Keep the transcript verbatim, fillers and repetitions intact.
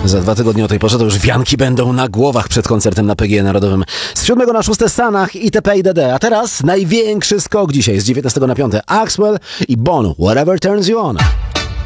Za dwa tygodnie o tej porze to już wianki będą na głowach przed koncertem na P G E Narodowym. Z siódmego na szóste Sanach itp. itd. A teraz największy skok dzisiaj z dziewiętnastego na piąte. Axwell i Bono, Whatever Turns You On.